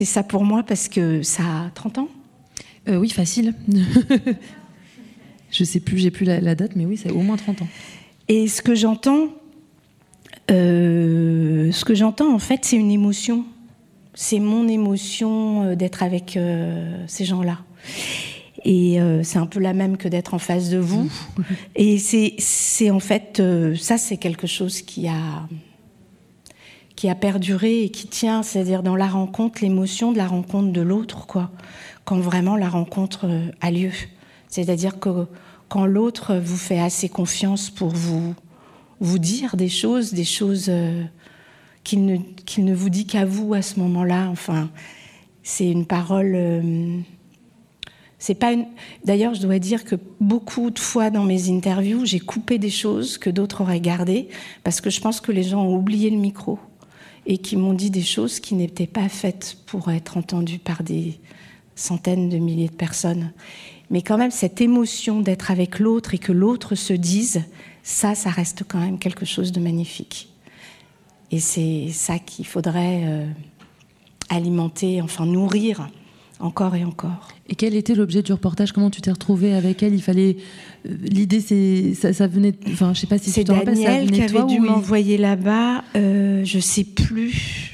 C'est ça pour moi parce que ça a 30 ans. Oui, facile. Je sais plus, j'ai plus la date, mais oui, c'est au moins 30 ans. Et ce que j'entends, en fait, c'est une émotion. C'est mon émotion d'être avec ces gens-là. Et c'est un peu la même que d'être en face de vous. Et c'est en fait, ça, c'est quelque chose qui a perduré et qui tient, c'est-à-dire dans la rencontre, l'émotion de la rencontre de l'autre, quoi. Quand vraiment la rencontre a lieu. C'est-à-dire que quand l'autre vous fait assez confiance pour vous dire des choses qu'il ne vous dit qu'à vous à ce moment-là. Enfin, c'est une parole... c'est pas une... D'ailleurs, je dois dire que beaucoup de fois dans mes interviews, j'ai coupé des choses que d'autres auraient gardées parce que je pense que les gens ont oublié le micro et qui m'ont dit des choses qui n'étaient pas faites pour être entendues par des centaines de milliers de personnes. Mais quand même, cette émotion d'être avec l'autre et que l'autre se dise, ça reste quand même quelque chose de magnifique. Et c'est ça qu'il faudrait alimenter, enfin nourrir encore et encore. Et quel était l'objet du reportage ? Comment tu t'es retrouvée avec elle ? Il fallait... L'idée, ça venait... Enfin, je sais pas si tu te rappelles, ça venait de toi. C'est Daniel qui avait dû m'envoyer là-bas. Je sais plus.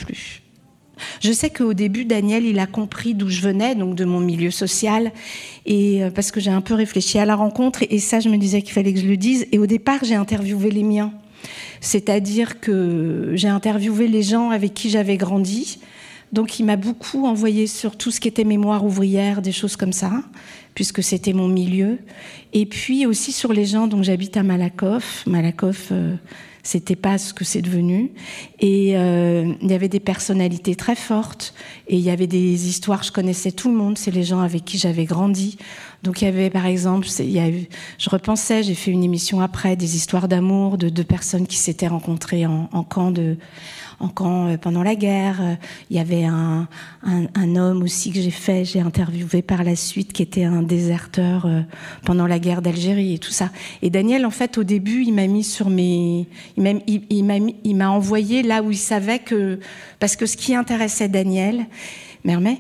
Je sais qu'au début, Daniel, il a compris d'où je venais, donc de mon milieu social, et parce que j'ai un peu réfléchi à la rencontre, et ça, je me disais qu'il fallait que je le dise. Et au départ, j'ai interviewé les miens. C'est-à-dire que j'ai interviewé les gens avec qui j'avais grandi. Donc, il m'a beaucoup envoyé sur tout ce qui était mémoire ouvrière, des choses comme ça, puisque c'était mon milieu. Et puis aussi sur les gens, donc j'habite à Malakoff. Malakoff, c'était pas ce que c'est devenu. Et il y avait des personnalités très fortes. Et il y avait des histoires, je connaissais tout le monde. C'est les gens avec qui j'avais grandi. Donc il y avait, par exemple, je repensais, j'ai fait une émission après, des histoires d'amour de deux personnes qui s'étaient rencontrées en camp pendant la guerre. Il y avait un homme aussi que j'ai interviewé par la suite, qui était un déserteur pendant la guerre d'Algérie et tout ça. Et Daniel, en fait, au début, il m'a mis sur il m'a envoyé là où il savait que... Parce que ce qui intéressait Daniel Mermet,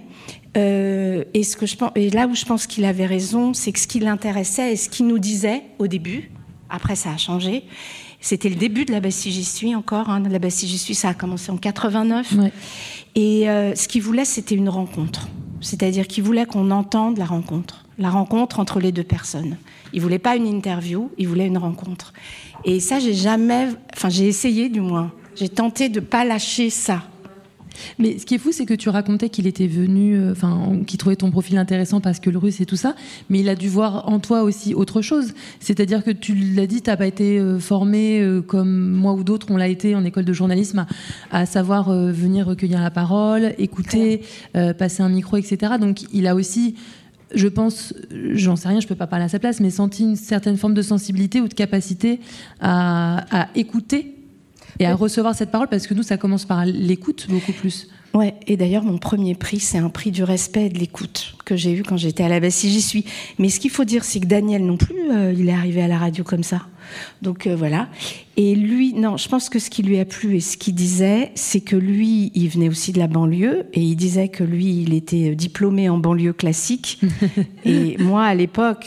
et là où je pense qu'il avait raison, c'est que ce qui l'intéressait et ce qu'il nous disait au début, après ça a changé, c'était le début de La Bastille j'y suis encore. La Bastille j'y suis, ça a commencé en 89. Ouais. Et ce qu'il voulait, c'était une rencontre. C'est-à-dire qu'il voulait qu'on entende la rencontre entre les deux personnes. Il voulait pas une interview, il voulait une rencontre. Et ça, j'ai essayé du moins. J'ai tenté de pas lâcher ça. Mais ce qui est fou, c'est que tu racontais qu'il était venu, qu'il trouvait ton profil intéressant parce que le russe et tout ça, mais il a dû voir en toi aussi autre chose. C'est-à-dire que tu l'as dit, t'as pas été formé comme moi ou d'autres, on l'a été en école de journalisme, à savoir venir recueillir la parole, écouter, passer un micro, etc. Donc il a aussi, je pense, j'en sais rien, je peux pas parler à sa place, mais senti une certaine forme de sensibilité ou de capacité à écouter et à recevoir cette parole, parce que nous, ça commence par l'écoute beaucoup plus. Ouais, et d'ailleurs, mon premier prix, c'est un prix du respect et de l'écoute que j'ai eu quand j'étais à la Bastille j'y suis. Mais ce qu'il faut dire, c'est que Daniel non plus, il est arrivé à la radio comme ça. Donc voilà. Et lui, non, je pense que ce qui lui a plu et ce qu'il disait, c'est que lui, il venait aussi de la banlieue, et il disait que lui, il était diplômé en banlieue classique. Et moi, à l'époque,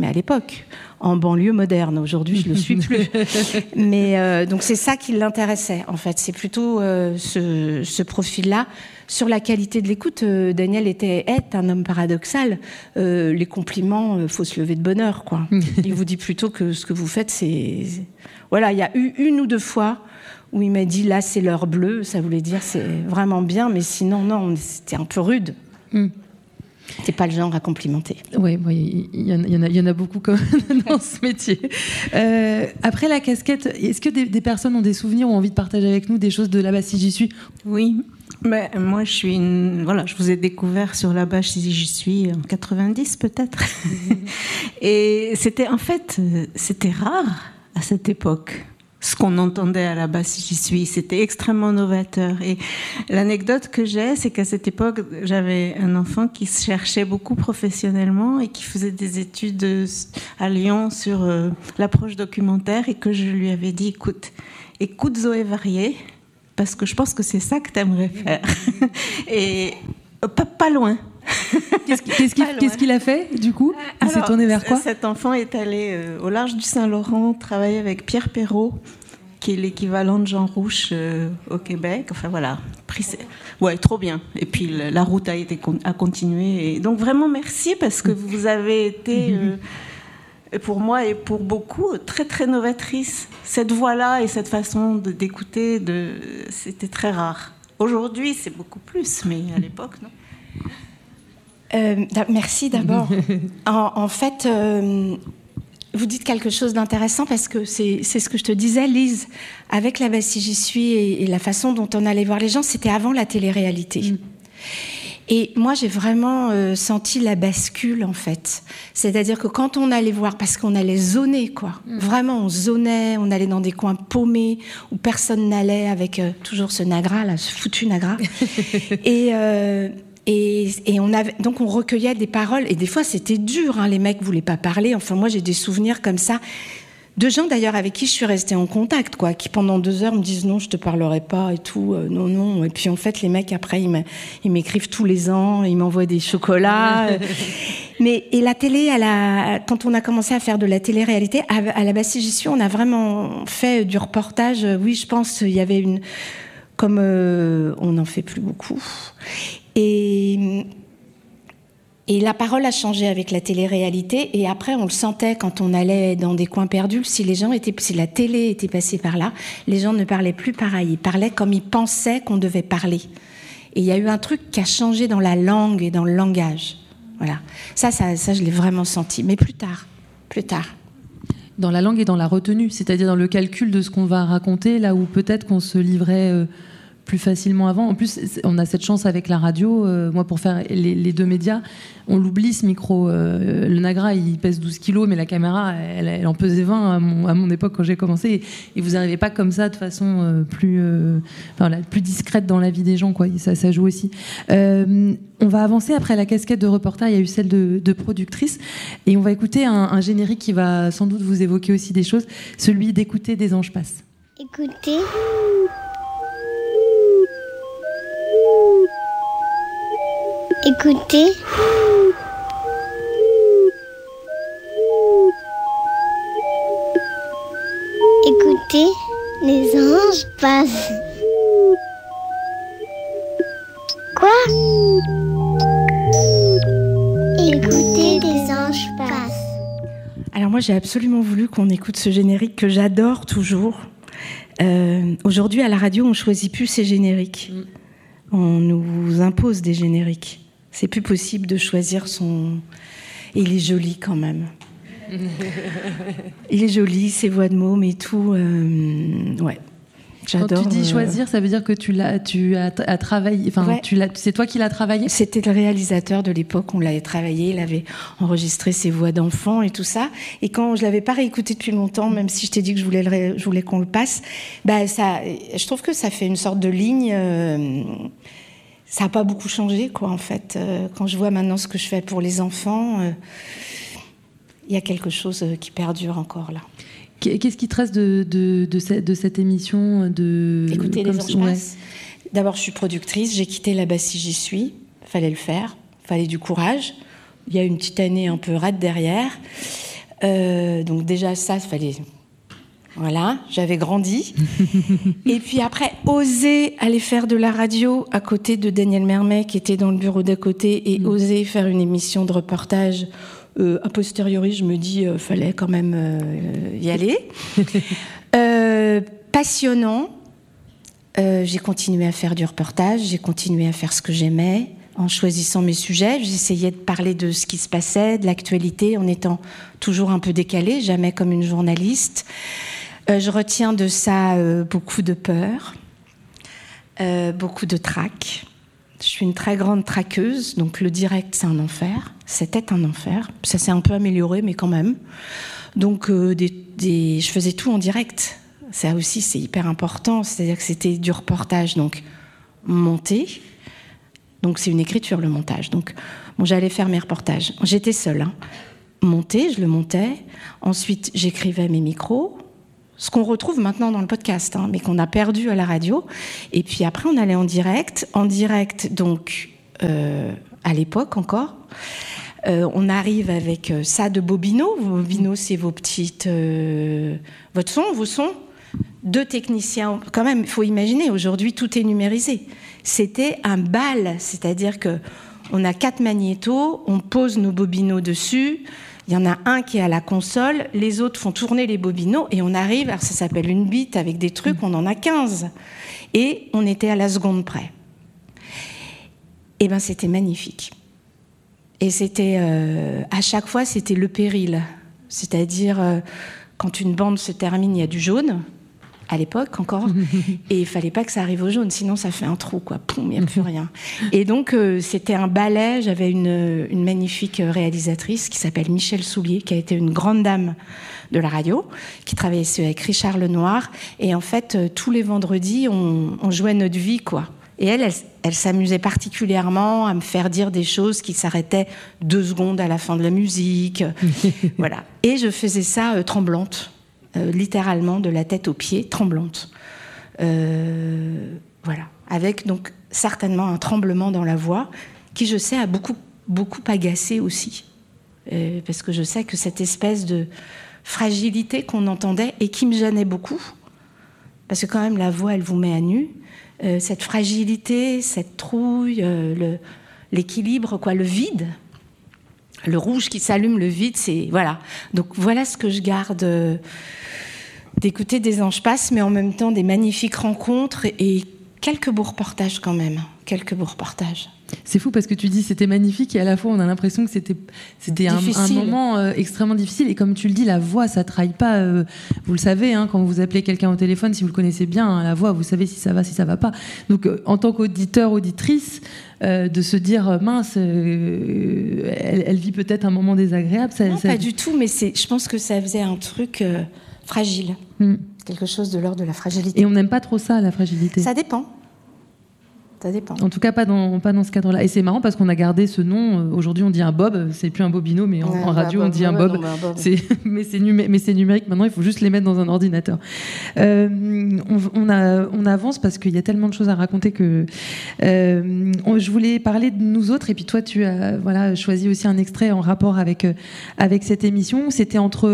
en banlieue moderne. Aujourd'hui, je ne le suis plus. Mais donc, c'est ça qui l'intéressait, en fait. C'est plutôt ce profil-là. Sur la qualité de l'écoute, Daniel est un homme paradoxal. Les compliments, faut se lever de bonne heure, quoi. Il vous dit plutôt que ce que vous faites, c'est... Voilà, il y a eu une ou deux fois où il m'a dit, là, c'est l'heure bleue. Ça voulait dire, c'est vraiment bien, mais sinon, non, c'était un peu rude. C'est pas le genre à complimenter. Oui, il y en a beaucoup quand même dans ce métier. Après la casquette, est-ce que des personnes ont des souvenirs ou ont envie de partager avec nous des choses de La Bastille j'y suis ? Oui, mais moi je vous ai découvert sur La Bastille j'y suis en 90 peut-être. Et c'était rare à cette époque. Ce qu'on entendait à la Bastille j'y suis, c'était extrêmement novateur. Et l'anecdote que j'ai, c'est qu'à cette époque, j'avais un enfant qui se cherchait beaucoup professionnellement et qui faisait des études à Lyon sur l'approche documentaire, et que je lui avais dit, écoute Zoé Varier, parce que je pense que c'est ça que tu aimerais faire. Et pas loin. Qu'est-ce qu'il a fait, du coup? Il s'est tourné vers quoi? Cet enfant est allé au large du Saint-Laurent travailler avec Pierre Perrault, qui est l'équivalent de Jean Rouch au Québec. Enfin voilà, ouais, trop bien. Et puis la route a continué. Et donc vraiment merci, parce que vous avez été, pour moi et pour beaucoup, très très novatrice. Cette voix-là et cette façon d'écouter, c'était très rare. Aujourd'hui, c'est beaucoup plus, mais à l'époque, non. Merci d'abord. En fait, vous dites quelque chose d'intéressant, parce que c'est ce que je te disais, Lise, avec La Basse si j'y suis et la façon dont on allait voir les gens, c'était avant la télé-réalité. Et moi, j'ai vraiment senti la bascule, en fait. C'est-à-dire que quand on allait voir, parce qu'on allait zoner, quoi. Vraiment, on zonait, on allait dans des coins paumés où personne n'allait, avec toujours ce Nagra, là, ce foutu Nagra. Et donc on recueillait des paroles, et des fois c'était dur, hein, les mecs voulaient pas parler. Enfin, moi j'ai des souvenirs comme ça de gens d'ailleurs avec qui je suis restée en contact, quoi, qui pendant 2 heures me disent non, je te parlerai pas et tout, non. Et puis en fait les mecs après ils m'écrivent tous les ans, ils m'envoient des chocolats. Et la télé, quand on a commencé à faire de la télé-réalité, à La Basse si j'y suis, on a vraiment fait du reportage. Oui, je pense il y avait comme on n'en fait plus beaucoup. Et la parole a changé avec la télé-réalité, et après on le sentait quand on allait dans des coins perdus, si la télé était passée par là, les gens ne parlaient plus pareil, ils parlaient comme ils pensaient qu'on devait parler. Et il y a eu un truc qui a changé dans la langue et dans le langage. Voilà. Ça je l'ai vraiment senti, mais plus tard. Dans la langue et dans la retenue, c'est-à-dire dans le calcul de ce qu'on va raconter, là où peut-être qu'on se livrait plus facilement avant. En plus, on a cette chance avec la radio. Moi, pour faire les 2 médias, on l'oublie, ce micro. Le Nagra, il pèse 12 kilos, mais la caméra, elle en pesait 20 à mon époque quand j'ai commencé. Et vous n'arrivez pas comme ça de façon plus discrète dans la vie des gens, quoi. Ça joue aussi. On va avancer après la casquette de reporter. Il y a eu celle de productrice. Et on va écouter un générique qui va sans doute vous évoquer aussi des choses. Celui d'Écouter des anges passent. Écoutez. Écoutez. Écoutez, les anges passent. Quoi? Écoutez, les anges passent. Alors moi, j'ai absolument voulu qu'on écoute ce générique que j'adore toujours. Aujourd'hui, à la radio, on ne choisit plus ces génériques. On nous impose des génériques. C'est plus possible de choisir son... Et il est joli quand même. Il est joli, ses voix de môme et tout. Ouais, j'adore. Quand tu dis choisir, ça veut dire que tu as travaillé. Enfin, ouais. C'est toi qui l'as travaillé. C'était le réalisateur de l'époque. On l'avait travaillé. Il avait enregistré ses voix d'enfant et tout ça. Et quand je l'avais pas réécouté depuis longtemps, même si je t'ai dit que je voulais qu'on le passe, je trouve que ça fait une sorte de ligne. Ça n'a pas beaucoup changé, quoi, en fait. Quand je vois maintenant ce que je fais pour les enfants, il y a quelque chose qui perdure encore, là. Qu'est-ce qui te reste de cette émission Écoutez, les anges passent. D'abord, je suis productrice. J'ai quitté La Basse si j'y suis. Il fallait le faire. Il fallait du courage. Il y a une petite année un peu rate derrière. Donc déjà, ça, il fallait... Voilà, j'avais grandi. Et puis après, oser aller faire de la radio à côté de Daniel Mermet, qui était dans le bureau d'à côté, et oser faire une émission de reportage. A posteriori, je me dis, fallait quand même y aller. Passionnant. J'ai continué à faire du reportage, j'ai continué à faire ce que j'aimais, en choisissant mes sujets. J'essayais de parler de ce qui se passait, de l'actualité, en étant toujours un peu décalée, jamais comme une journaliste. Je retiens de ça beaucoup de peur, beaucoup de trac. Je suis une très grande traqueuse, donc le direct, c'est un enfer. C'était un enfer. Ça s'est un peu amélioré, mais quand même. Donc, je faisais tout en direct. Ça aussi, c'est hyper important. C'est-à-dire que c'était du reportage, donc monté. Donc, c'est une écriture, le montage. Donc, bon, j'allais faire mes reportages. J'étais seule. Monté, je le montais. Ensuite, j'écrivais mes micros. ce qu'on retrouve maintenant dans le podcast, mais qu'on a perdu à la radio. Et puis après, on allait en direct. En direct, donc, à l'époque encore, on arrive avec ça de bobino. Vos bobinos, c'est vos petites... vos sons. 2 techniciens. Quand même, il faut imaginer, aujourd'hui, tout est numérisé. C'était un bal, c'est-à-dire qu'on a 4 magnétos, on pose nos bobinos dessus... Il y en a un qui est à la console, les autres font tourner les bobinos et on arrive, alors ça s'appelle une bite avec des trucs, on en a 15. Et on était à la seconde près. Et bien c'était magnifique. Et c'était, à chaque fois, c'était le péril. C'est-à-dire, quand une bande se termine, il y a du jaune, à l'époque encore, et il fallait pas que ça arrive au jaune, sinon ça fait un trou, quoi. Poum, il n'y a plus rien. Et donc, c'était un ballet. J'avais une magnifique réalisatrice qui s'appelle Michel Soulier, qui a été une grande dame de la radio, qui travaillait avec Richard Lenoir. Et en fait, tous les vendredis, on jouait notre vie, quoi. Et elle s'amusait particulièrement à me faire dire des choses qui s'arrêtaient 2 secondes à la fin de la musique. Voilà. Et je faisais ça tremblante. Littéralement de la tête aux pieds, tremblante. Voilà. Avec donc certainement un tremblement dans la voix qui, je sais, a beaucoup, beaucoup agacé aussi. Parce que je sais que cette espèce de fragilité qu'on entendait et qui me gênait beaucoup, parce que quand même la voix, elle vous met à nu, cette fragilité, cette trouille, l'équilibre, quoi, le vide, le rouge qui s'allume, le vide, c'est... Voilà. Donc voilà ce que je garde... d'écouter Des anges passent, mais en même temps des magnifiques rencontres et quelques beaux reportages quand même. Quelques beaux reportages. C'est fou parce que tu dis c'était magnifique et à la fois on a l'impression que c'était un moment extrêmement difficile. Et comme tu le dis, la voix, ça trahit pas. Vous le savez, quand vous appelez quelqu'un au téléphone, si vous le connaissez bien, la voix, vous savez si ça va pas. Donc en tant qu'auditeur, auditrice, de se dire mince, elle vit peut-être un moment désagréable. Pas du tout, mais je pense que ça faisait un truc fragile. Quelque chose de l'ordre de la fragilité. Et on n'aime pas trop ça, la fragilité. Ça dépend. Ça dépend. En tout cas, pas dans ce cadre-là. Et c'est marrant parce qu'on a gardé ce nom. Aujourd'hui, on dit un bob. C'est plus un bobino, mais en radio, on dit un bob. Mais c'est numérique. Maintenant, il faut juste les mettre dans un ordinateur. On avance parce qu'il y a tellement de choses à raconter que je voulais parler de nous autres. Et puis toi, tu as choisi aussi un extrait en rapport avec cette émission. C'était entre...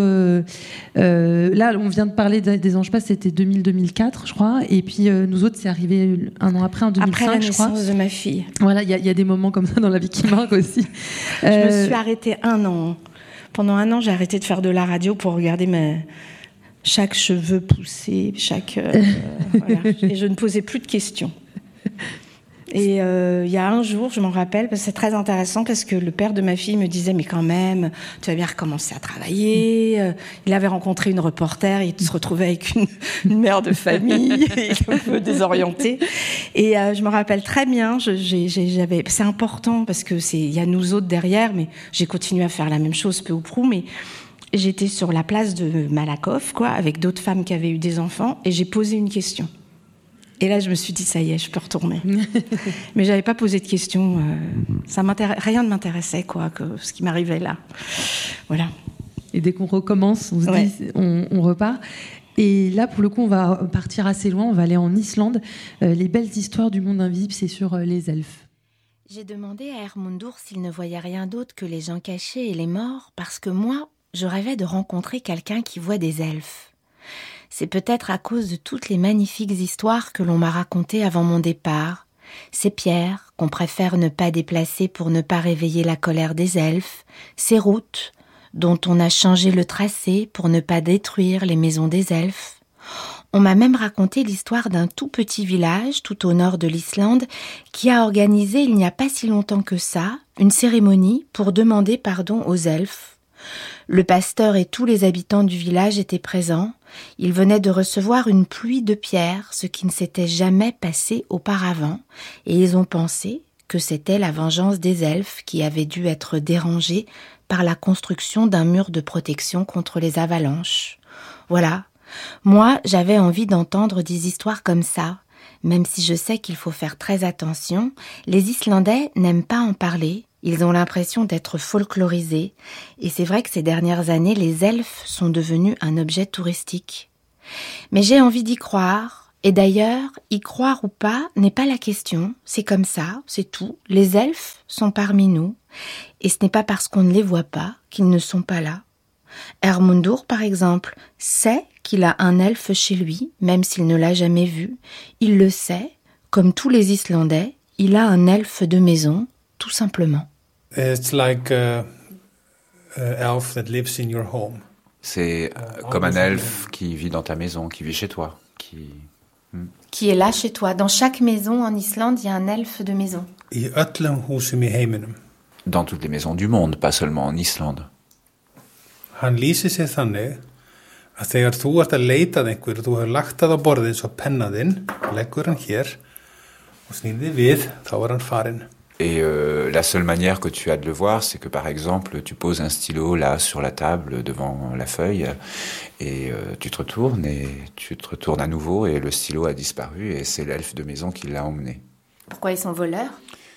là, on vient de parler des Anges Passent, c'était 2000-2004, je crois. Et puis nous autres, c'est arrivé un an après, en 2005. La naissance de ma fille. Voilà, il y a des moments comme ça dans la vie qui marquent aussi. Je me suis arrêtée 1 an. Pendant 1 an, j'ai arrêté de faire de la radio pour regarder chaque cheveu pousser, voilà. Et je ne posais plus de questions. Et il y a un jour, je m'en rappelle, parce que c'est très intéressant, parce que le père de ma fille me disait, mais quand même, tu vas bien recommencer à travailler. Il avait rencontré une reporter, il se retrouvait avec une mère de famille, et un peu désorienté. Et je me rappelle très bien, c'est important, parce que il y a nous autres derrière, mais j'ai continué à faire la même chose, peu ou prou, mais j'étais sur la place de Malakoff, quoi, avec d'autres femmes qui avaient eu des enfants, et j'ai posé une question. Et là, je me suis dit, ça y est, je peux retourner. Mais j'avais pas posé de questions. Rien ne m'intéressait, quoi, que ce qui m'arrivait là. Voilà. Et dès qu'on recommence, on se dit, on repart. Et là, pour le coup, on va partir assez loin. On va aller en Islande. Les belles histoires du monde invisible, c'est sur les elfes. J'ai demandé à Hermundur s'il ne voyait rien d'autre que les gens cachés et les morts, parce que moi, je rêvais de rencontrer quelqu'un qui voit des elfes. C'est peut-être à cause de toutes les magnifiques histoires que l'on m'a racontées avant mon départ. Ces pierres qu'on préfère ne pas déplacer pour ne pas réveiller la colère des elfes. Ces routes dont on a changé le tracé pour ne pas détruire les maisons des elfes. On m'a même raconté l'histoire d'un tout petit village tout au nord de l'Islande qui a organisé il n'y a pas si longtemps que ça une cérémonie pour demander pardon aux elfes. Le pasteur et tous les habitants du village étaient présents. Ils venaient de recevoir une pluie de pierres, ce qui ne s'était jamais passé auparavant, et ils ont pensé que c'était la vengeance des elfes qui avait dû être dérangée par la construction d'un mur de protection contre les avalanches. Voilà. Moi, j'avais envie d'entendre des histoires comme ça. Même si je sais qu'il faut faire très attention, les Islandais n'aiment pas en parler. Ils ont l'impression d'être folklorisés. Et c'est vrai que ces dernières années, les elfes sont devenus un objet touristique. Mais j'ai envie d'y croire. Et d'ailleurs, y croire ou pas n'est pas la question. C'est comme ça, c'est tout. Les elfes sont parmi nous. Et ce n'est pas parce qu'on ne les voit pas qu'ils ne sont pas là. Hermundur, par exemple, sait qu'il a un elfe chez lui, même s'il ne l'a jamais vu. Il le sait, comme tous les Islandais, il a un elfe de maison, tout simplement. It's like an elf that lives in your home. C'est comme un elfe qui vit dans ta maison, qui vit chez toi, Qui est là chez toi. Dans chaque maison en Islande, il y a un elfe de maison. Í öllum húsum í heiminum. dans toutes les maisons du monde, pas seulement en Islande. Hann lýsir sér þannig að þegar þú ert að leita að einhverju, þú hefur lagt það á borðið eins og pennaðinn, leggur hann hér og snýrði við, þá er hann farinn. Et la seule manière que tu as de le voir, c'est que par exemple, tu poses un stylo là sur la table devant la feuille et tu te retournes à nouveau et le stylo a disparu et c'est l'elfe de maison qui l'a emmené. Pourquoi ils sont voleurs?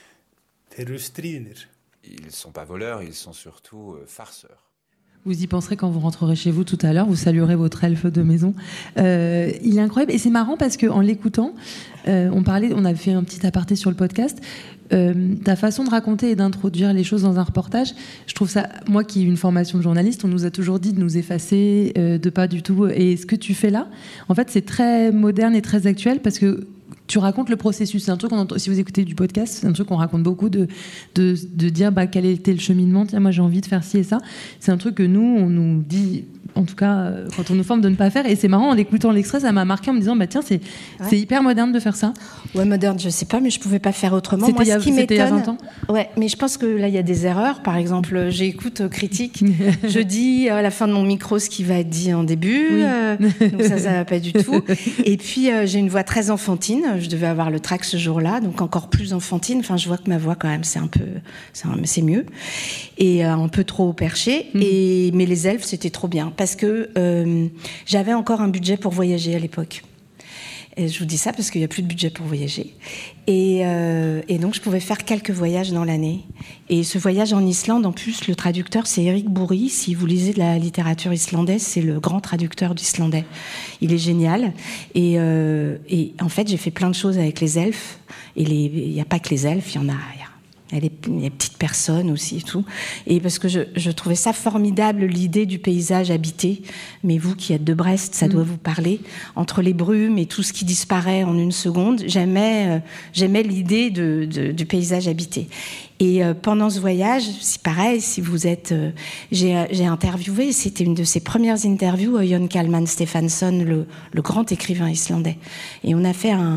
Þeir eru stríðnir. Ils ne sont pas voleurs, ils sont surtout farceurs. Vous y penserez quand vous rentrerez chez vous tout à l'heure, vous saluerez votre elfe de maison. Il est incroyable et c'est marrant parce qu'en l'écoutant, on avait fait un petit aparté sur le podcast. Ta façon de raconter et d'introduire les choses dans un reportage, je trouve ça, moi qui ai une formation de journaliste, on nous a toujours dit de nous effacer, de pas du tout. Et ce que tu fais là, en fait, c'est très moderne et très actuel parce que tu racontes le processus. C'est un truc si vous écoutez du podcast, c'est un truc qu'on raconte beaucoup de dire quel était le cheminement. Tiens, moi j'ai envie de faire ci et ça. C'est un truc que nous, on nous dit, en tout cas, quand on nous forme de ne pas faire. Et c'est marrant, en écoutant l'extrait, ça m'a marqué en me disant, tiens, c'est hyper moderne de faire ça. Ouais, moderne, je sais pas, mais je pouvais pas faire autrement. C'était moi, ce qui m'étonne, il y a 20 ans. Ouais, mais je pense que là, il y a des erreurs. Par exemple, j'écoute critique. Je dis à la fin de mon micro ce qui va être dit en début. Oui. Donc ça va pas du tout. Et puis, j'ai une voix très enfantine. Je devais avoir le trac ce jour-là, donc encore plus enfantine. Enfin, je vois que ma voix, quand même, c'est mieux. Et un peu trop perché. Mais les elfes, c'était trop bien. Parce que j'avais encore un budget pour voyager à l'époque. Et je vous dis ça parce qu'il n'y a plus de budget pour voyager. Et donc, je pouvais faire quelques voyages dans l'année. Et ce voyage en Islande, en plus, le traducteur, c'est Eric Bouri. Si vous lisez de la littérature islandaise, c'est le grand traducteur d'islandais. Il est génial. Et en fait, j'ai fait plein de choses avec les elfes. Et il n'y a pas que les elfes, il y en a... Il y a des petites personnes aussi et tout. Et parce que je trouvais ça formidable, l'idée du paysage habité. Mais vous qui êtes de Brest, ça doit vous parler. Entre les brumes et tout ce qui disparaît en une seconde, j'aimais l'idée du paysage habité. Et pendant ce voyage, c'est pareil, si vous êtes... j'ai interviewé, c'était une de ses premières interviews, Jon Kalman Stefansson, le grand écrivain islandais. Et on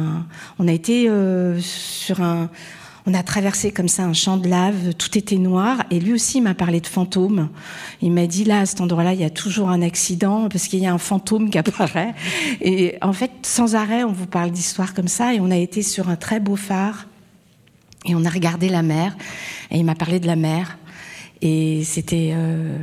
a été sur un... On a traversé comme ça un champ de lave, tout était noir, et lui aussi m'a parlé de fantômes. Il m'a dit, là, à cet endroit-là, il y a toujours un accident, parce qu'il y a un fantôme qui apparaît. Et en fait, sans arrêt, on vous parle d'histoires comme ça, et on a été sur un très beau phare, et on a regardé la mer, et il m'a parlé de la mer. Et c'était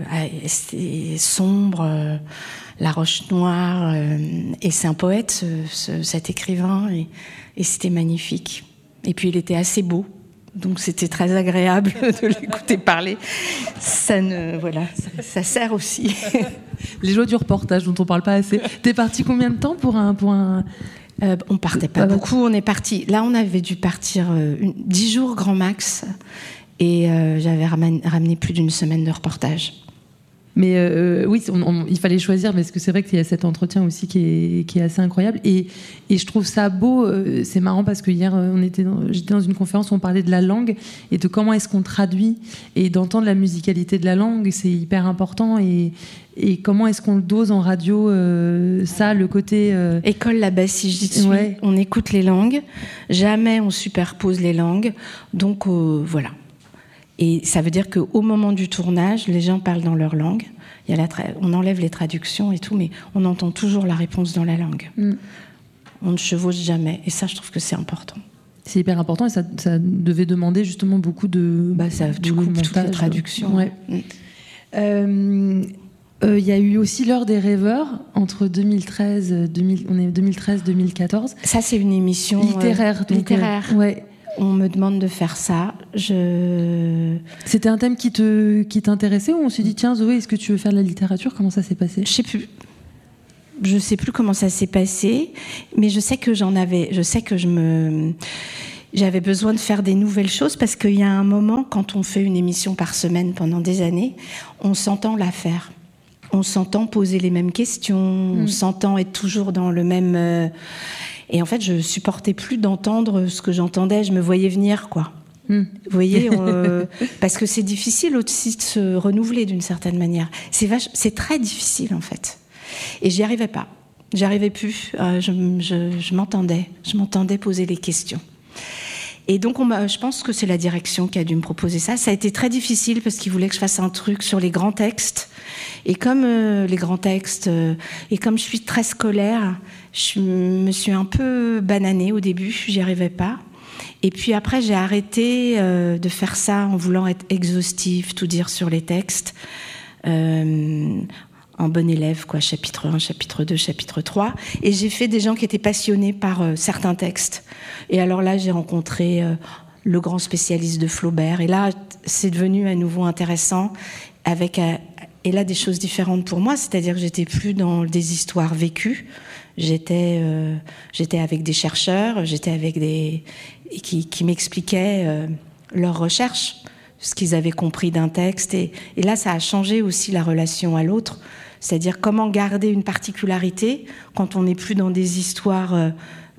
sombre, la roche noire, et c'est un poète, cet écrivain, et c'était magnifique. Et puis il était assez beau, donc c'était très agréable de l'écouter parler. Ça sert aussi. Les joies du reportage dont on parle pas assez. T'es parti combien de temps pour un... On partait pas beaucoup, on est parti. Là, on avait dû partir 10 jours grand max, et j'avais ramené plus d'une semaine de reportage. Mais oui, il fallait choisir parce que c'est vrai qu'il y a cet entretien aussi qui est assez incroyable et je trouve ça beau. C'est marrant parce que hier j'étais dans une conférence où on parlait de la langue et de comment est-ce qu'on traduit et d'entendre la musicalité de la langue, c'est hyper important et comment est-ce qu'on le dose en radio, ça, le côté... École là-bas, si je dis ouais. On écoute les langues, jamais on superpose les langues, donc voilà. Et ça veut dire qu'au moment du tournage, les gens parlent dans leur langue. On enlève les traductions et tout, mais on entend toujours la réponse dans la langue. On ne chevauche jamais. Et ça, je trouve que c'est important. C'est hyper important et ça devait demander justement beaucoup de... du coup, toutes les traductions. Ouais. Y a eu aussi l'heure des rêveurs entre 2013-2014. Ça, c'est une émission littéraire. Littéraire. Ouais. On me demande de faire ça. C'était un thème qui t'intéressait ou on s'est dit tiens Zoé, est-ce que tu veux faire de la littérature? Comment ça s'est passé? Je sais plus. je sais plus comment ça s'est passé, mais je sais que j'avais besoin de faire des nouvelles choses parce qu'il y a un moment, quand on fait une émission par semaine pendant des années, on s'entend la faire. On s'entend poser les mêmes questions, on s'entend être toujours dans le même... Et en fait, je supportais plus d'entendre ce que j'entendais, je me voyais venir, quoi. Vous voyez, parce que c'est difficile aussi de se renouveler d'une certaine manière. C'est très difficile, en fait. Et j'y arrivais pas. J'y arrivais plus. Je m'entendais poser les questions. Et donc, je pense que c'est la direction qui a dû me proposer ça. Ça a été très difficile parce qu'ils voulaient que je fasse un truc sur les grands textes. Et comme les grands textes, et comme je suis très scolaire, je me suis un peu bananée au début. J'y arrivais pas. Et puis après, j'ai arrêté de faire ça en voulant être exhaustive, tout dire sur les textes. En bon élève, quoi, chapitre 1, chapitre 2, chapitre 3. Et j'ai fait des gens qui étaient passionnés par certains textes. Et alors là, j'ai rencontré le grand spécialiste de Flaubert. Et là, c'est devenu à nouveau intéressant, avec et là des choses différentes pour moi. C'est-à-dire que j'étais plus dans des histoires vécues. J'étais avec des chercheurs, j'étais avec qui m'expliquaient leurs recherches, ce qu'ils avaient compris d'un texte. Et là, ça a changé aussi la relation à l'autre. C'est-à-dire comment garder une particularité quand on n'est plus dans des histoires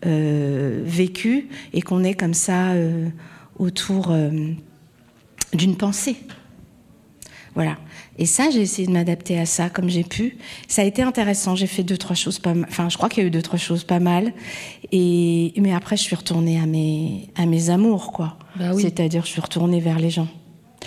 vécues et qu'on est comme ça autour d'une pensée. Voilà. Et ça, j'ai essayé de m'adapter à ça comme j'ai pu. Ça a été intéressant. J'ai fait 2-3 choses pas mal. Enfin, je crois qu'il y a eu 2-3 choses pas mal. Mais après, je suis retournée à mes amours, quoi. Bah oui. C'est-à-dire, je suis retournée vers les gens.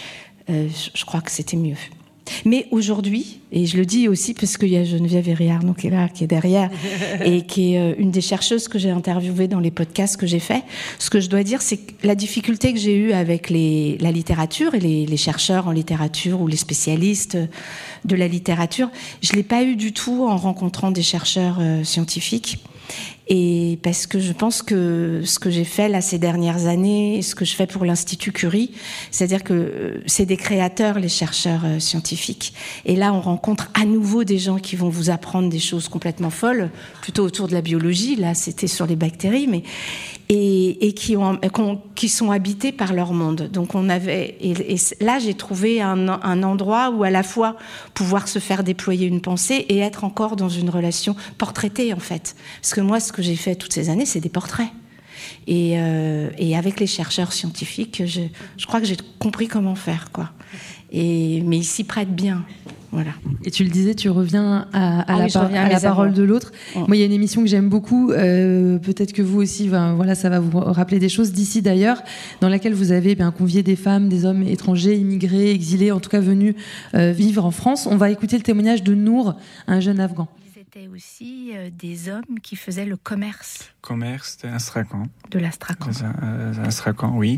Je crois que c'était mieux. Mais aujourd'hui, et je le dis aussi parce qu'il y a Geneviève Hériard qui est là, qui est derrière, et qui est une des chercheuses que j'ai interviewées dans les podcasts que j'ai faits, ce que je dois dire, c'est que la difficulté que j'ai eue avec la littérature et les chercheurs en littérature ou les spécialistes de la littérature, je ne l'ai pas eu du tout en rencontrant des chercheurs scientifiques. Et parce que je pense que ce que j'ai fait là ces dernières années, et ce que je fais pour l'Institut Curie, c'est-à-dire que c'est des créateurs, les chercheurs scientifiques. Et là, on rencontre à nouveau des gens qui vont vous apprendre des choses complètement folles, plutôt autour de la biologie. Là, c'était sur les bactéries, mais et qui sont habités par leur monde. Donc et là, j'ai trouvé un endroit où à la fois pouvoir se faire déployer une pensée et être encore dans une relation portraitée, en fait. Parce que moi, ce que j'ai fait toutes ces années, c'est des portraits. Et avec les chercheurs scientifiques, je crois que j'ai compris comment faire, quoi. Mais ils s'y prêtent bien. Voilà. Et tu le disais, tu reviens à la parole amours. de l'autre. Moi, il y a une émission que j'aime beaucoup, peut-être que vous aussi, voilà, ça va vous rappeler des choses, D'ici d'ailleurs, dans laquelle vous avez convié des femmes, des hommes étrangers, immigrés, exilés, en tout cas venus vivre en France. On va écouter le témoignage de Nour, un jeune Afghan. C'était aussi des hommes qui faisaient le commerce. Commerce d'Astrakhan. De l'Astrakhan. Astrakhan, oui.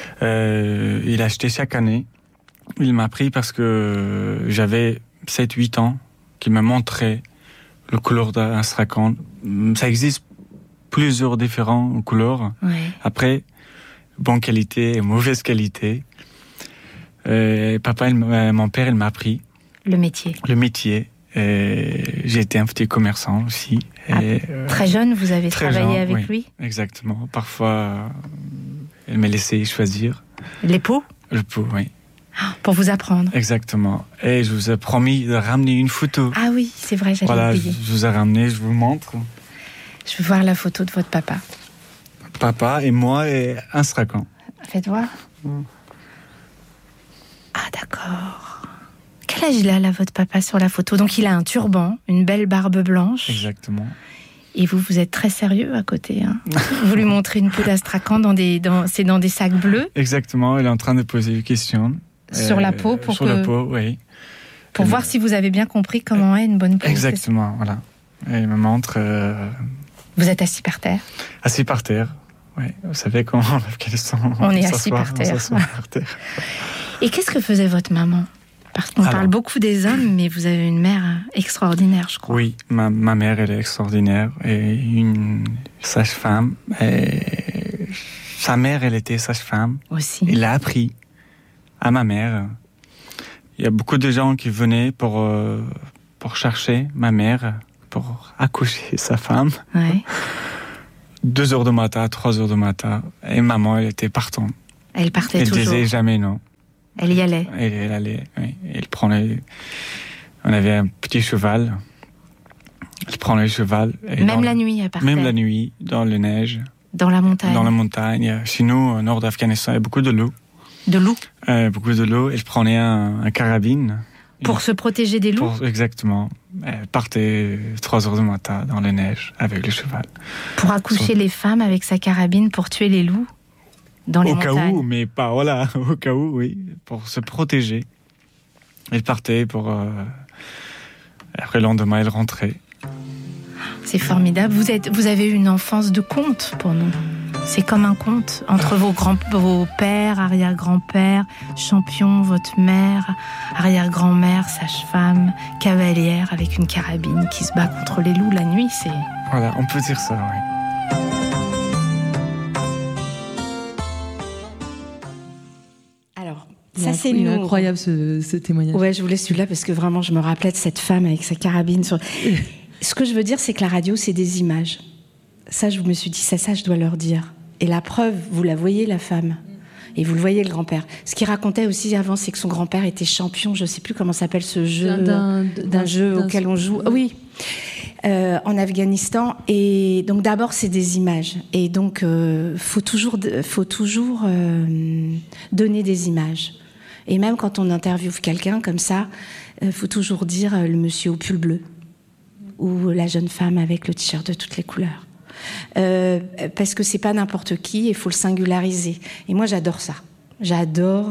Il achetait chaque année. Il m'a pris parce que j'avais 7-8 ans, qu'il me montrait le couleur d'Astrakhan. Ça existe plusieurs différentes couleurs. Ouais. Après, bonne qualité et mauvaise qualité. Mon père, il m'a appris. Le métier. J'ai été un petit commerçant aussi. Très jeune, vous avez travaillé avec lui ? Exactement. Parfois, elle m'a laissé choisir. Les pots ? Le pot, oui. Pour vous apprendre. Exactement. Et je vous ai promis de ramener une photo. Ah oui, c'est vrai, j'allais oublier. Je vous ai ramené, je vous montre. Je veux voir la photo de votre papa. Papa et moi et Astrakhan. Faites voir. Ah d'accord. Quel âge il a là, votre papa, sur la photo ? Donc il a un turban, une belle barbe blanche. Exactement. Et vous êtes très sérieux à côté. Hein. Vous lui montrez une peau d'Astrakhan c'est dans des sacs bleus. Exactement, il est en train de poser des questions. Sur la peau la peau, oui. Pour voir si vous avez bien compris comment est une bonne peau. Exactement, voilà. Et il me montre... Vous êtes assis par terre ? Assis par terre, oui. Vous savez comment on est assis par terre. Et qu'est-ce que faisait votre maman ? Parce qu'on parle beaucoup des hommes, mais vous avez une mère extraordinaire, je crois. Oui, ma mère, elle est extraordinaire. Et une sage-femme. Et sa mère, elle était sage-femme. Aussi. Elle a appris à ma mère. Il y a beaucoup de gens qui venaient pour chercher ma mère, pour accoucher sa femme. Ouais. 2h du matin, 3h du matin. Et maman, elle était partante. Elle partait toujours. Elle disait jamais non. Elle y allait. Elle allait, oui. Elle prenait... On avait un petit cheval. Elle prenait le cheval. Même la nuit, elle partait. Même la nuit, dans la neige. Dans la montagne. Dans la montagne. Chez nous, au nord d'Afghanistan, il y a beaucoup de loups. De loups. Beaucoup de loups. Elle prenait un carabine. Pour se protéger des loups. Exactement. Elle partait 3h du matin dans la neige avec le cheval. Pour accoucher les femmes avec sa carabine pour tuer les loups dans les montagnes. Au cas où, mais pas, voilà, au cas où, oui, pour se protéger. Elle partait pour... Après le lendemain, elle rentrait. C'est formidable. Vous avez eu une enfance de conte pour nous. C'est comme un conte entre vos pères, arrière-grands-pères, champions, votre mère, arrière-grand-mère, sage-femme, cavalière avec une carabine qui se bat contre les loups la nuit. C'est... Voilà, on peut dire ça, oui. Alors, ça c'est il est nous. incroyable ce témoignage. Ouais, je voulais celui-là parce que vraiment, je me rappelais de cette femme avec sa carabine. Ce que je veux dire, c'est que la radio, c'est des images. Ça, je me suis dit, ça, je dois leur dire. Et la preuve, vous la voyez, la femme. Et vous le voyez, le grand-père. Ce qu'il racontait aussi avant, c'est que son grand-père était champion, je ne sais plus comment s'appelle ce jeu, d'un jeu auquel on joue. Oui, en Afghanistan. Et donc d'abord, c'est des images. Et donc, faut toujours donner des images. Et même quand on interviewe quelqu'un comme ça, faut toujours dire le monsieur au pull bleu ou la jeune femme avec le t-shirt de toutes les couleurs. Parce que c'est pas n'importe qui, il faut le singulariser. Et moi, j'adore ça. J'adore.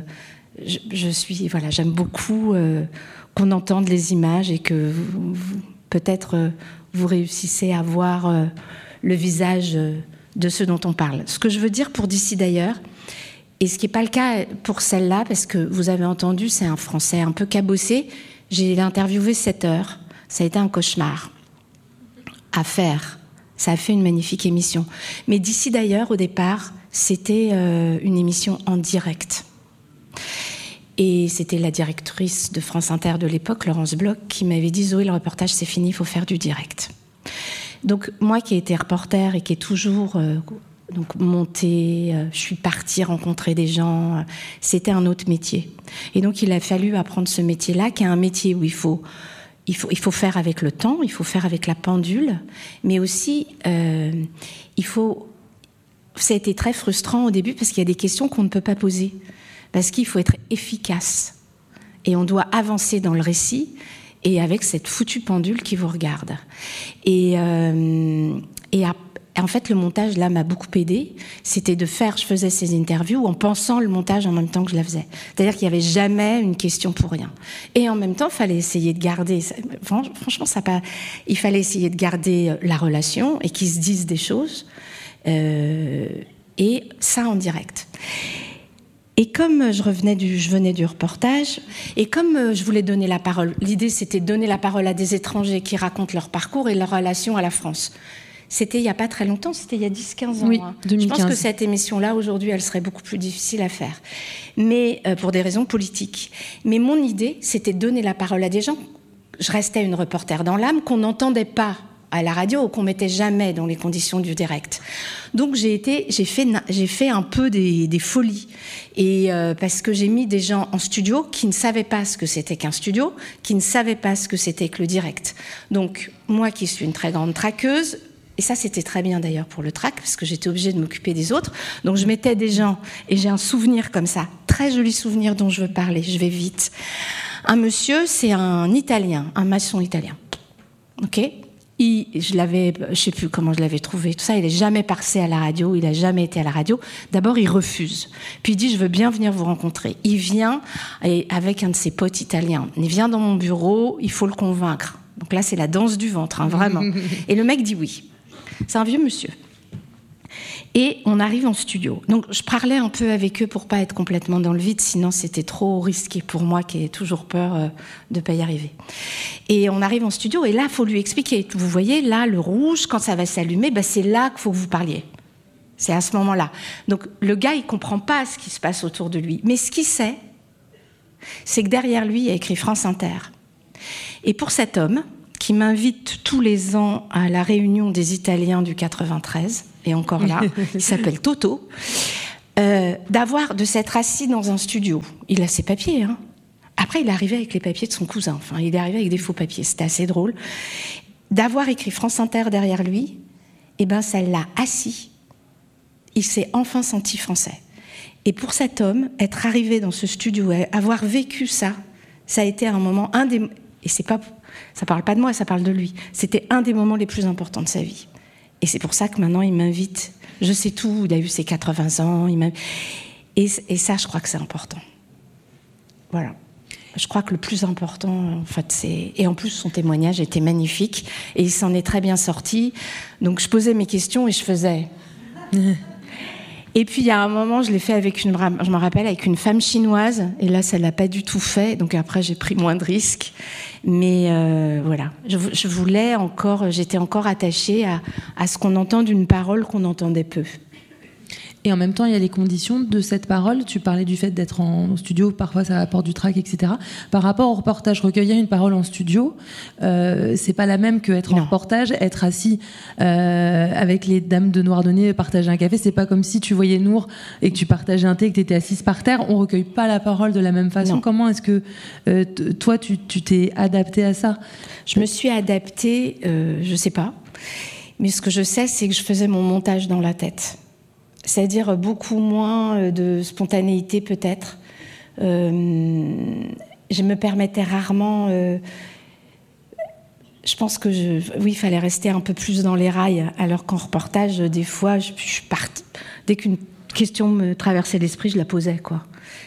J'aime beaucoup qu'on entende les images et que peut-être vous réussissez à voir le visage de ceux dont on parle. Ce que je veux dire pour d'ici d'ailleurs, et ce qui n'est pas le cas pour celle-là, parce que vous avez entendu, c'est un Français un peu cabossé. J'ai interviewé 7 heures. Ça a été un cauchemar à faire. Ça a fait une magnifique émission. Mais d'ici d'ailleurs, au départ, c'était une émission en direct. Et c'était la directrice de France Inter de l'époque, Laurence Bloch, qui m'avait dit « Zoé, le reportage, c'est fini, il faut faire du direct ». Donc moi qui ai été reporter et qui ai toujours monté, je suis partie rencontrer des gens, c'était un autre métier. Et donc il a fallu apprendre ce métier-là, qui est un métier où il faut faire avec le temps, il faut faire avec la pendule, mais aussi, ça a été très frustrant au début parce qu'il y a des questions qu'on ne peut pas poser, parce qu'il faut être efficace. Et on doit avancer dans le récit, et avec cette foutue pendule qui vous regarde. Et en fait, le montage, là, m'a beaucoup aidée. Je faisais ces interviews en pensant le montage en même temps que je la faisais. C'est-à-dire qu'il n'y avait jamais une question pour rien. Et en même temps, il fallait essayer de garder... Franchement, il fallait essayer de garder la relation et qu'ils se disent des choses. Et ça en direct. Et comme je venais du reportage, et comme je voulais donner la parole, l'idée c'était de donner la parole à des étrangers qui racontent leur parcours et leur relation à la France. C'était il n'y a pas très longtemps, c'était il y a 10-15 ans. Oui, 2015. Je pense que cette émission-là, aujourd'hui, elle serait beaucoup plus difficile à faire. Mais pour des raisons politiques. Mais mon idée, c'était de donner la parole à des gens. Je restais une reporter dans l'âme qu'on n'entendait pas à la radio ou qu'on mettait jamais dans les conditions du direct. Donc j'ai fait un peu des folies. Et parce que j'ai mis des gens en studio qui ne savaient pas ce que c'était qu'un studio, qui ne savaient pas ce que c'était que le direct. Donc moi qui suis une très grande traqueuse, et ça, c'était très bien d'ailleurs pour le track, parce que j'étais obligée de m'occuper des autres. Donc je mettais des gens, et j'ai un souvenir comme ça, très joli souvenir dont je veux parler, je vais vite. Un monsieur, c'est un Italien, un maçon italien. Ok ? Je sais plus comment je l'avais trouvé, tout ça, il n'est jamais passé à la radio, il n'a jamais été à la radio. D'abord, il refuse. Puis il dit, je veux bien venir vous rencontrer. Il vient avec un de ses potes italiens. Il vient dans mon bureau, il faut le convaincre. Donc là, c'est la danse du ventre, vraiment. Et le mec dit oui. C'est un vieux monsieur. Et on arrive en studio. Donc je parlais un peu avec eux pour pas être complètement dans le vide, sinon c'était trop risqué pour moi qui ai toujours peur de pas y arriver. Et on arrive en studio et là, il faut lui expliquer. Vous voyez, là, le rouge, quand ça va s'allumer, c'est là qu'il faut que vous parliez. C'est à ce moment-là. Donc le gars, il comprend pas ce qui se passe autour de lui. Mais ce qu'il sait, c'est que derrière lui, il y a écrit France Inter. Et pour cet homme, qui m'invite tous les ans à la réunion des Italiens du 93, et encore là, il s'appelle Toto, de s'être assis dans un studio. Il a ses papiers, hein. Après, il est arrivé avec les papiers de son cousin. Enfin, il est arrivé avec des faux papiers. C'était assez drôle. D'avoir écrit France Inter derrière lui, ça l'a assis. Il s'est enfin senti français. Et pour cet homme, être arrivé dans ce studio, avoir vécu ça a été un moment, et ça parle pas de moi, ça parle de lui. C'était un des moments les plus importants de sa vie. Et c'est pour ça que maintenant, il m'invite. Je sais tout, il a eu ses 80 ans. Et ça, je crois que c'est important. Voilà. Je crois que le plus important, en fait, c'est... Et en plus, son témoignage était magnifique. Et il s'en est très bien sorti. Donc, je posais mes questions et je faisais... Et puis, il y a un moment, je l'ai fait je me rappelle, avec une femme chinoise. Et là, ça ne l'a pas du tout fait. Donc, après, j'ai pris moins de risques. Mais voilà. J'étais encore attachée à ce qu'on entend d'une parole qu'on entendait peu. Et en même temps, il y a les conditions de cette parole. Tu parlais du fait d'être en studio, parfois ça apporte du trac, etc. Par rapport au reportage, recueillir une parole en studio, c'est pas la même que être en reportage, être assis avec les dames de Noardonnais, partager un café. C'est pas comme si tu voyais Nour et que tu partageais un thé et que tu étais assise par terre. On recueille pas la parole de la même façon. Non. Comment est-ce que toi, tu t'es adaptée à ça ? Je me suis adaptée, je sais pas. Mais ce que je sais, c'est que je faisais mon montage dans la tête. C'est-à-dire beaucoup moins de spontanéité peut-être. Je me permettais rarement... je pense que il fallait rester un peu plus dans les rails, alors qu'en reportage, des fois, je suis partie. Dès qu'une question me traversait l'esprit, je la posais, quoi.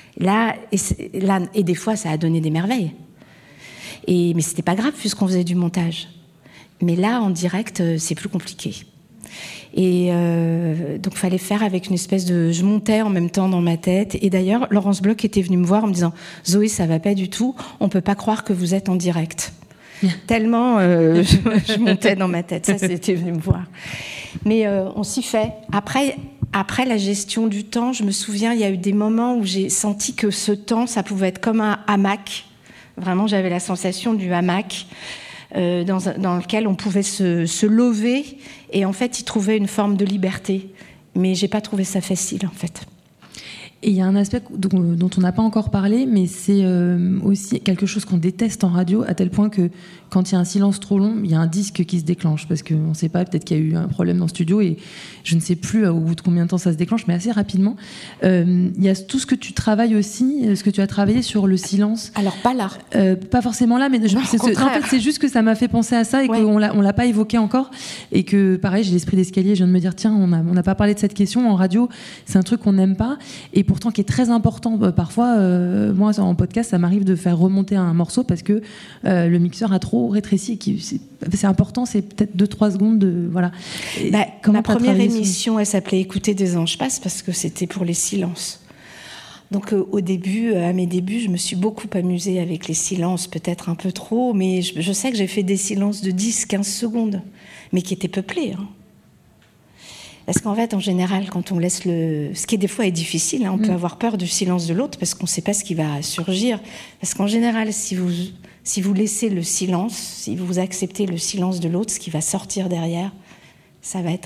Et des fois, ça a donné des merveilles. Mais c'était pas grave puisqu'on faisait du montage. Mais là, en direct, c'est plus compliqué. Et donc, il fallait faire avec une espèce de... Je montais en même temps dans ma tête. Et d'ailleurs, Laurence Bloch était venue me voir en me disant « Zoé, ça va pas du tout. On peut pas croire que vous êtes en direct. » Tellement je montais dans ma tête. Ça, c'était venu me voir. Mais on s'y fait. Après la gestion du temps, je me souviens, il y a eu des moments où j'ai senti que ce temps, ça pouvait être comme un hamac. Vraiment, j'avais la sensation du hamac. Dans lequel on pouvait se lever et en fait y trouver une forme de liberté. Mais j'ai pas trouvé ça facile en fait. Et il y a un aspect dont on n'a pas encore parlé, mais c'est aussi quelque chose qu'on déteste en radio, à tel point que quand il y a un silence trop long, il y a un disque qui se déclenche, parce qu'on ne sait pas, peut-être qu'il y a eu un problème dans le studio, et je ne sais plus au bout de combien de temps ça se déclenche, mais assez rapidement. Il y a tout ce que tu travailles aussi, ce que tu as travaillé sur le silence. Alors pas là. Pas forcément là, mais en fait, c'est juste que ça m'a fait penser à ça, et qu'on l'a pas évoqué encore, et que pareil, j'ai l'esprit d'escalier, je viens de me dire, tiens, on n'a pas parlé de cette question en radio, c'est un truc qu'on n'aime pas, et pourtant qui est très important. Parfois, moi, en podcast, ça m'arrive de faire remonter un morceau parce que le mixeur a trop rétréci. C'est important, c'est peut-être 2-3 secondes de... Voilà. Ma première émission, elle s'appelait « Écouter des anges passent » parce que c'était pour les silences. Donc au début, à mes débuts, je me suis beaucoup amusée avec les silences, peut-être un peu trop, mais je sais que j'ai fait des silences de 10-15 secondes, mais qui étaient peuplés, hein. Parce qu'en fait, en général, quand on laisse ce qui des fois est difficile, hein, on peut avoir peur du silence de l'autre parce qu'on ne sait pas ce qui va surgir. Parce qu'en général, si vous laissez le silence, si vous acceptez le silence de l'autre, ce qui va sortir derrière, ça va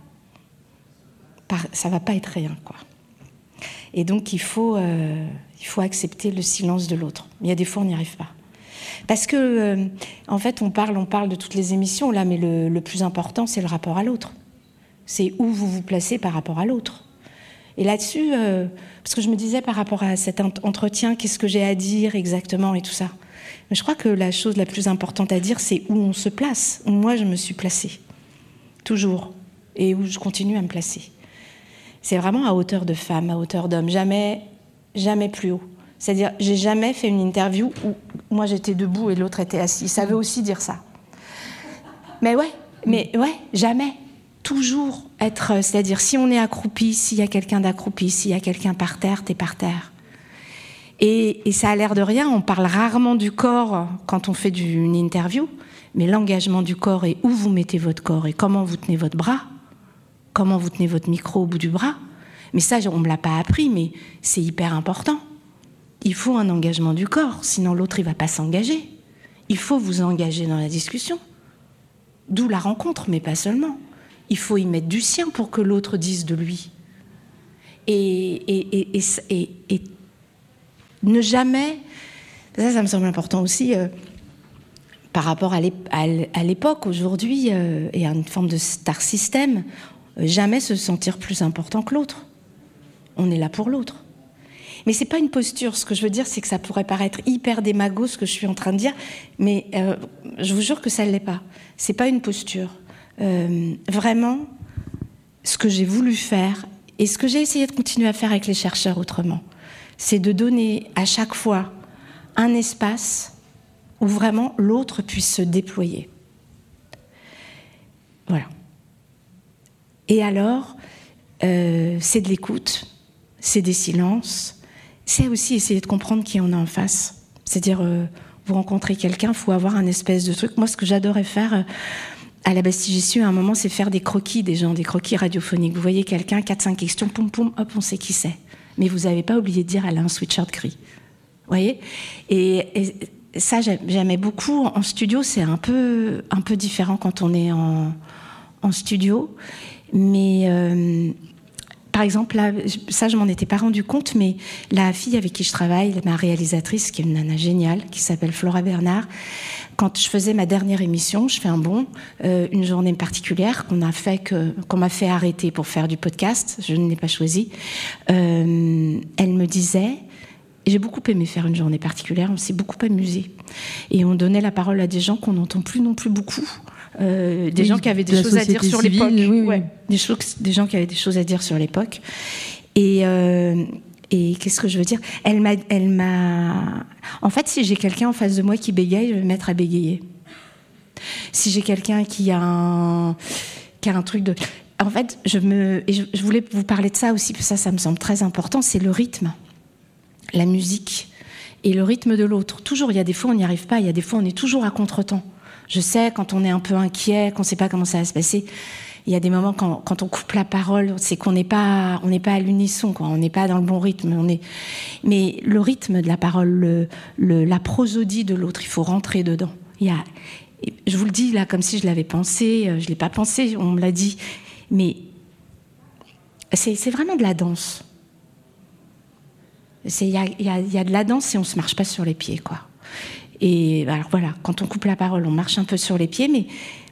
pas être rien, quoi. Et donc, il faut accepter le silence de l'autre. Mais il y a des fois, on n'y arrive pas. Parce que, en fait, on parle de toutes les émissions, là, mais le plus important, c'est le rapport à l'autre. C'est où vous vous placez par rapport à l'autre. Et là-dessus, parce que je me disais par rapport à cet entretien, qu'est-ce que j'ai à dire exactement et tout ça. Mais je crois que la chose la plus importante à dire, c'est où on se place, où moi je me suis placée. Toujours. Et où je continue à me placer. C'est vraiment à hauteur de femme, à hauteur d'homme. Jamais plus haut. C'est-à-dire, j'ai jamais fait une interview où moi j'étais debout et l'autre était assis. Ça veut aussi dire ça. Mais jamais. Toujours être, c'est-à-dire si on est accroupi, s'il y a quelqu'un d'accroupi, s'il y a quelqu'un par terre, t'es par terre. Et ça a l'air de rien, on parle rarement du corps quand on fait une interview, mais l'engagement du corps et où vous mettez votre corps et comment vous tenez votre bras, comment vous tenez votre micro au bout du bras. Mais ça, on ne me l'a pas appris, mais c'est hyper important. Il faut un engagement du corps, sinon l'autre, il ne va pas s'engager. il faut vous engager dans la discussion. D'où la rencontre, mais pas seulement. Il faut y mettre du sien pour que l'autre dise de lui. Et ne jamais... Ça me semble important aussi, par rapport à l'époque, aujourd'hui, et à une forme de star system, jamais se sentir plus important que l'autre. On est là pour l'autre. Mais c'est pas une posture. Ce que je veux dire, c'est que ça pourrait paraître hyper démago, ce que je suis en train de dire, mais je vous jure que ça ne l'est pas. C'est pas une posture. Vraiment, ce que j'ai voulu faire, et ce que j'ai essayé de continuer à faire avec les chercheurs autrement, c'est de donner à chaque fois un espace où vraiment l'autre puisse se déployer. Voilà. Et alors, c'est de l'écoute, c'est des silences, c'est aussi essayer de comprendre qui on a en face. C'est-à-dire, vous rencontrez quelqu'un, il faut avoir un espèce de truc. Moi, ce que j'adorais faire à la Bastille-Jussieu, à un moment, c'est faire des croquis des gens, des croquis radiophoniques. Vous voyez quelqu'un, 4-5 questions, poum, poum, hop, on sait qui c'est. Mais vous n'avez pas oublié de dire, elle a un sweatshirt gris. Vous voyez ? Et ça, j'aimais beaucoup. En studio, c'est un peu différent quand on est en studio. Mais... par exemple, là, ça, je m'en étais pas rendu compte, mais la fille avec qui je travaille, ma réalisatrice, qui est une nana géniale, qui s'appelle Flora Bernard, quand je faisais ma dernière émission, je fais un bond, une journée particulière qu'on m'a fait arrêter pour faire du podcast, je ne l'ai pas choisi. Elle me disait, et j'ai beaucoup aimé faire une journée particulière, on s'est beaucoup amusé. Et on donnait la parole à des gens qu'on n'entend plus non plus beaucoup. Des gens qui avaient des choses à dire sur l'époque. Oui. Ouais, des gens qui avaient des choses à dire sur l'époque. Et qu'est-ce que je veux dire ? Elle m'a... En fait, si j'ai quelqu'un en face de moi qui bégaye, je vais me mettre à bégayer. Si j'ai quelqu'un qui a un truc de... En fait, je voulais vous parler de ça aussi, parce que ça me semble très important, c'est le rythme, la musique et le rythme de l'autre. Toujours, il y a des fois, on n'y arrive pas, il y a des fois, on est toujours à contre-temps. Je sais, quand on est un peu inquiet, qu'on ne sait pas comment ça va se passer, il y a des moments quand on coupe la parole, c'est qu'on n'est pas à l'unisson, quoi. On n'est pas dans le bon rythme. Mais le rythme de la parole, la prosodie de l'autre, il faut rentrer dedans. Je vous le dis là comme si je l'avais pensé, je ne l'ai pas pensé, on me l'a dit, mais c'est vraiment de la danse. Il y a de la danse et on ne se marche pas sur les pieds, quoi. Et alors voilà, quand on coupe la parole, on marche un peu sur les pieds, mais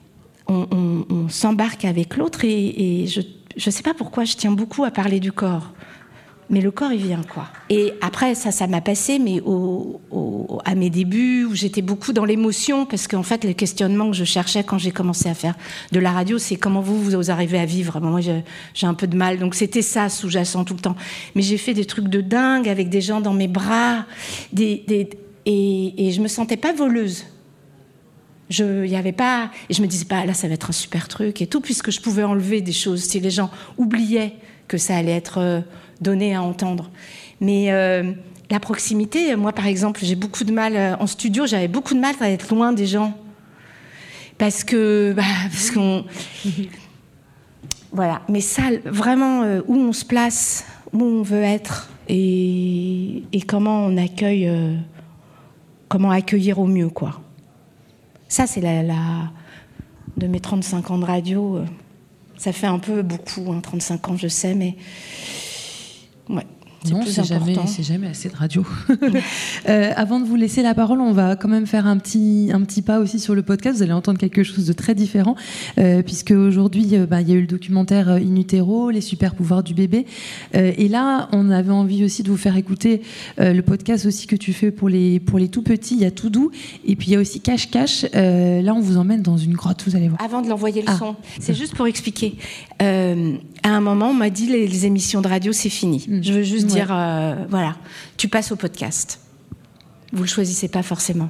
on s'embarque avec l'autre. Et je ne sais pas pourquoi je tiens beaucoup à parler du corps, mais le corps, il vient, quoi. Et après, ça m'a passé, mais à mes débuts, où j'étais beaucoup dans l'émotion, parce qu'en fait, le questionnement que je cherchais quand j'ai commencé à faire de la radio, c'est comment vous arrivez à vivre. Moi, j'ai un peu de mal, donc c'était ça, sous-jacent tout le temps. Mais j'ai fait des trucs de dingue avec des gens dans mes bras, et je me sentais pas voleuse. Je me disais pas, là, ça va être un super truc et tout, puisque je pouvais enlever des choses si les gens oubliaient que ça allait être donné à entendre. Mais la proximité, moi, par exemple, j'ai beaucoup de mal, en studio, j'avais beaucoup de mal à être loin des gens. Parce qu'on... Voilà. Mais ça, vraiment, où on se place, où on veut être, et comment on accueille... comment accueillir au mieux, quoi. Ça, c'est de mes 35 ans de radio, ça fait un peu beaucoup, 35 ans, je sais, mais ouais, c'est important. C'est jamais assez de radio. Avant de vous laisser la parole, on va quand même faire un petit pas aussi sur le podcast. Vous allez entendre quelque chose de très différent, puisque aujourd'hui, il y a eu le documentaire In Utero, les super pouvoirs du bébé. Et là, on avait envie aussi de vous faire écouter le podcast aussi que tu fais pour les tout petits. Il y a Tout Doux, et puis il y a aussi Cache Cache. Là, on vous emmène dans une grotte, vous allez voir. Avant de l'envoyer le son, c'est juste pour expliquer. À un moment, on m'a dit les émissions de radio, c'est fini. Je veux juste dire, voilà, tu passes au podcast. Vous le choisissez pas forcément.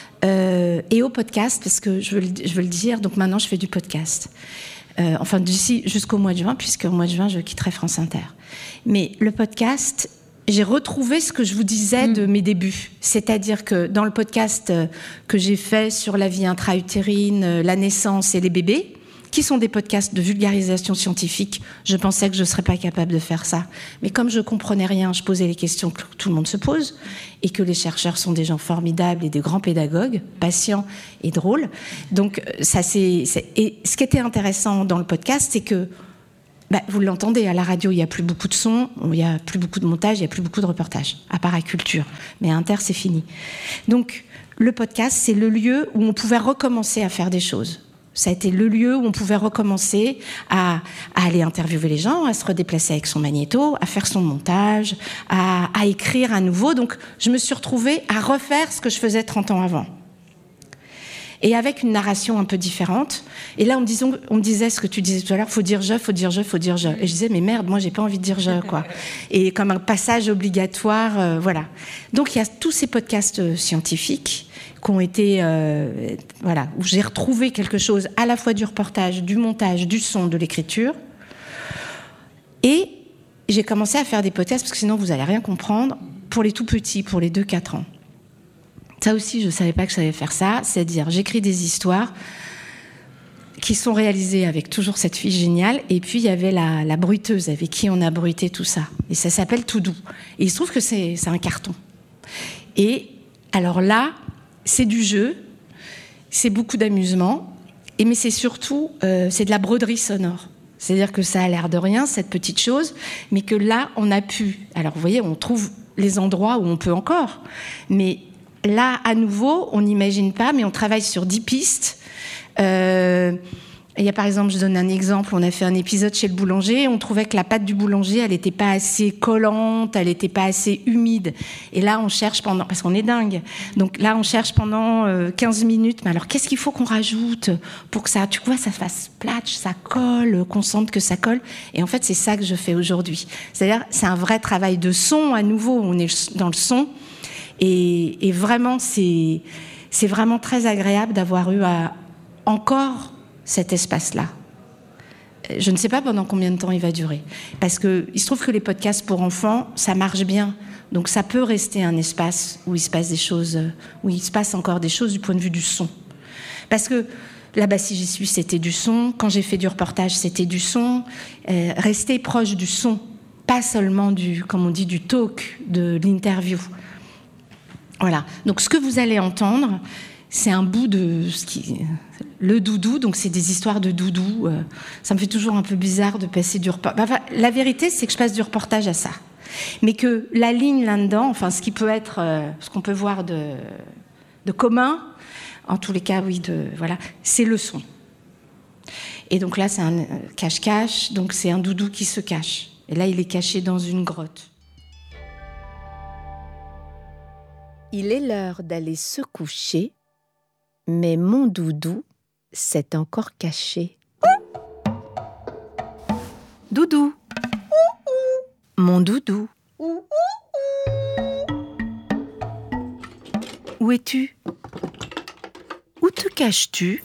Et au podcast, parce que je veux le dire, donc maintenant je fais du podcast. Enfin, d'ici jusqu'au mois de juin, puisqu'au mois de juin, je quitterai France Inter. Mais le podcast, j'ai retrouvé ce que je vous disais de mes débuts. C'est-à-dire que dans le podcast que j'ai fait sur la vie intra-utérine, la naissance et les bébés, qui sont des podcasts de vulgarisation scientifique. Je pensais que je ne serais pas capable de faire ça. Mais comme je ne comprenais rien, je posais les questions que tout le monde se pose, et que les chercheurs sont des gens formidables et des grands pédagogues, patients et drôles. Donc, et ce qui était intéressant dans le podcast, c'est que, vous l'entendez, à la radio, il n'y a plus beaucoup de sons, il n'y a plus beaucoup de montage, il n'y a plus beaucoup de reportages, à part à Culture. Mais à Inter, c'est fini. Donc, le podcast, c'est le lieu où on pouvait recommencer à faire des choses. Ça a été le lieu où on pouvait recommencer à aller interviewer les gens, à se redéplacer avec son magnéto, à faire son montage, à écrire à nouveau. Donc, je me suis retrouvée à refaire ce que je faisais 30 ans avant. Et avec une narration un peu différente. Et là, on me disait ce que tu disais tout à l'heure, faut dire je. Et je disais, mais merde, moi, j'ai pas envie de dire je, quoi. Et comme un passage obligatoire, voilà. Donc, il y a tous ces podcasts scientifiques qui ont été, où j'ai retrouvé quelque chose à la fois du reportage, du montage, du son, de l'écriture. Et j'ai commencé à faire des podcasts, parce que sinon vous n'allez rien comprendre, pour les tout petits, pour les 2-4 ans. Ça aussi, je ne savais pas que je savais faire ça, c'est-à-dire j'écris des histoires qui sont réalisées avec toujours cette fille géniale, et puis il y avait la bruiteuse avec qui on a bruité tout ça. Et ça s'appelle Tout Doux. Et il se trouve que c'est un carton. Et alors là, c'est du jeu, c'est beaucoup d'amusement, mais c'est surtout c'est de la broderie sonore. C'est-à-dire que ça a l'air de rien, cette petite chose, mais que là, on a pu... Alors, vous voyez, on trouve les endroits où on peut encore, mais là, à nouveau, on n'imagine pas, mais on travaille sur 10 pistes. Il y a par exemple, je donne un exemple, on a fait un épisode chez le boulanger, on trouvait que la pâte du boulanger, elle n'était pas assez collante, elle n'était pas assez humide. Et là, on cherche parce qu'on est dingue, donc là, on cherche pendant 15 minutes, mais alors qu'est-ce qu'il faut qu'on rajoute pour que ça, tu vois, ça fasse platch, ça colle, qu'on sente que ça colle. Et en fait, c'est ça que je fais aujourd'hui. C'est-à-dire, c'est un vrai travail de son, à nouveau, on est dans le son. Et vraiment, c'est vraiment très agréable d'avoir eu encore cet espace-là. Je ne sais pas pendant combien de temps il va durer. Parce qu'il se trouve que les podcasts pour enfants, ça marche bien. Donc ça peut rester un espace où il se passe des choses, où il se passe encore des choses du point de vue du son. Parce que là-bas, si j'y suis, c'était du son. Quand j'ai fait du reportage, c'était du son. Rester proche du son, pas seulement comme on dit, du talk, de l'interview. Voilà. Donc ce que vous allez entendre, c'est un bout de le doudou, donc c'est des histoires de doudou. Ça me fait toujours un peu bizarre de passer du reportage. La vérité, c'est que je passe du reportage à ça. Mais que la ligne là-dedans, enfin ce qui peut être, ce qu'on peut voir de commun, en tous les cas, oui, voilà, c'est le son. Et donc là, c'est un cache-cache, donc c'est un doudou qui se cache. Et là, il est caché dans une grotte. Il est l'heure d'aller se coucher, mais mon doudou s'est encore caché. Doudou. Mon doudou. Où es-tu? Où te caches-tu?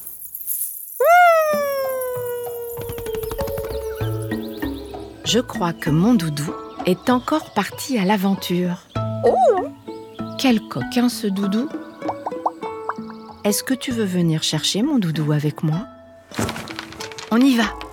Je crois que mon doudou est encore parti à l'aventure. Quel coquin ce doudou! Est-ce que tu veux venir chercher mon doudou avec moi? On y va!